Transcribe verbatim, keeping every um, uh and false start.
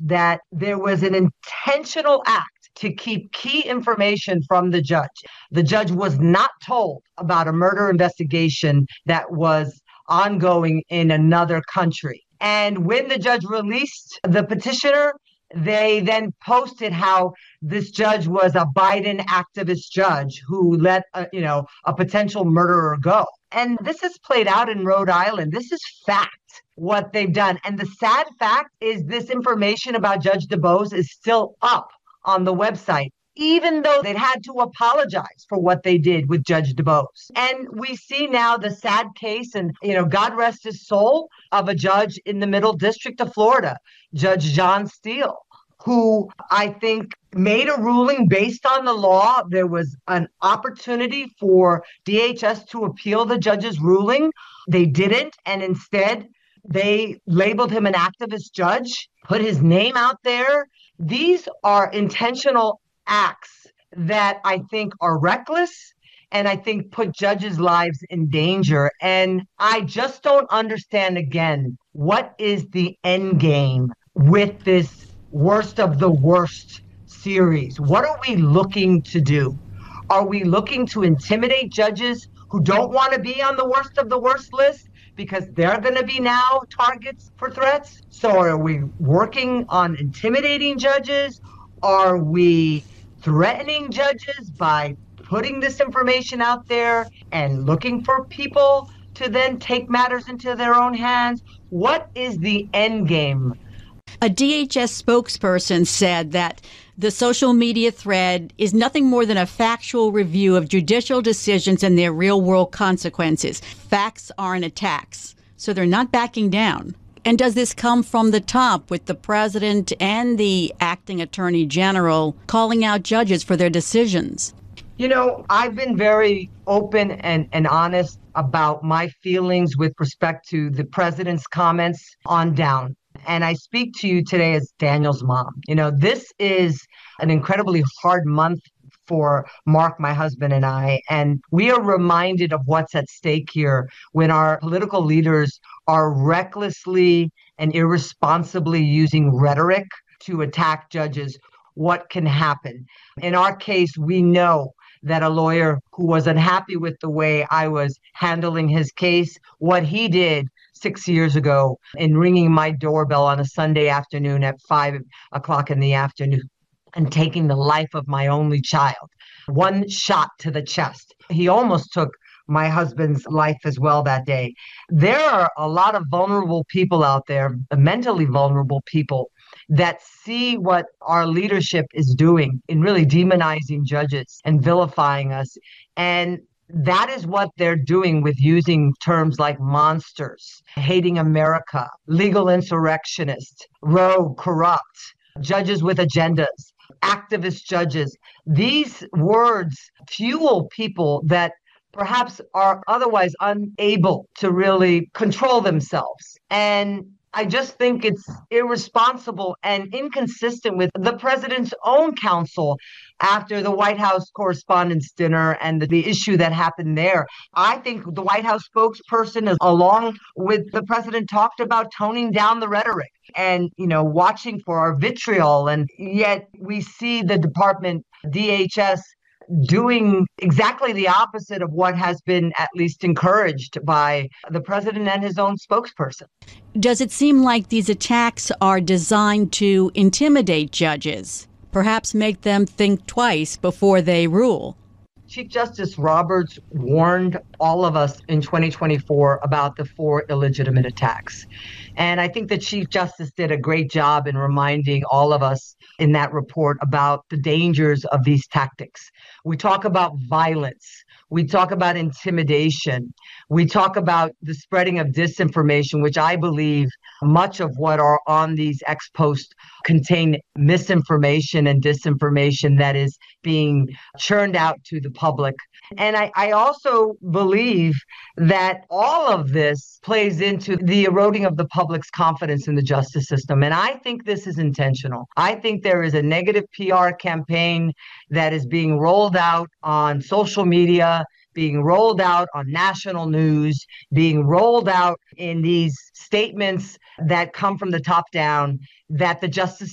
that there was an intentional act to keep key information from the judge. The judge was not told about a murder investigation that was ongoing in another country. And when the judge released the petitioner, they then posted how this judge was a Biden activist judge who let a, you know a potential murderer go. And this is played out in Rhode Island. This is fact, what they've done. And the sad fact is this information about Judge DuBose is still up on the website, even though they'd had to apologize for what they did with Judge DuBose. And we see now the sad case, and, you know, God rest his soul, of a judge in the Middle District of Florida, Judge John Steele, who I think made a ruling based on the law. There was an opportunity for D H S to appeal the judge's ruling. They didn't, and instead they labeled him an activist judge, put his name out there. These are intentional acts that I think are reckless and I think put judges' lives in danger. And I just don't understand, again, what is the end game with this worst of the worst series? What are we looking to do? Are we looking to intimidate judges who don't want to be on the worst of the worst list because they're going to be now targets for threats? So are we working on intimidating judges? Are we threatening judges by putting this information out there and looking for people to then take matters into their own hands? What is the end game? A D H S spokesperson said that the social media thread is nothing more than a factual review of judicial decisions and their real-world consequences. Facts aren't attacks, so they're not backing down. And does this come from the top, with the president and the acting attorney general calling out judges for their decisions? You know, I've been very open and, and honest about my feelings with respect to the president's comments on down. And I speak to you today as Daniel's mom. You know, this is an incredibly hard month for Mark, my husband, and I. And we are reminded of what's at stake here when our political leaders are recklessly and irresponsibly using rhetoric to attack judges. What can happen? In our case, we know that a lawyer who was unhappy with the way I was handling his case, what he did six years ago in ringing my doorbell on a Sunday afternoon at five o'clock in the afternoon and taking the life of my only child, one shot to the chest. He almost took my husband's life as well that day. There are a lot of vulnerable people out there, mentally vulnerable people, that see what our leadership is doing in really demonizing judges and vilifying us. And that is what they're doing with using terms like monsters, hating America, legal insurrectionist, rogue, corrupt, judges with agendas, activist judges. These words fuel people that perhaps are otherwise unable to really control themselves. And I just think it's irresponsible and inconsistent with the president's own counsel after the White House Correspondents' Dinner and the, the issue that happened there. I think the White House spokesperson, is, along with the president, talked about toning down the rhetoric and, you know, watching for our vitriol. And yet we see the department, D H S, doing exactly the opposite of what has been at least encouraged by the president and his own spokesperson. Does it seem like these attacks are designed to intimidate judges, perhaps make them think twice before they rule? Chief Justice Roberts warned all of us in twenty twenty-four about the four illegitimate attacks. And I think the Chief Justice did a great job in reminding all of us in that report about the dangers of these tactics. We talk about violence. We talk about intimidation. We talk about the spreading of disinformation, which I believe much of what are on these ex post contain misinformation and disinformation that is being churned out to the public. And I, I also believe that all of this plays into the eroding of the public's confidence in the justice system. And I think this is intentional. I think there is a negative P R campaign that is being rolled out on social media, being rolled out on national news, being rolled out in these statements that come from the top down, that the justice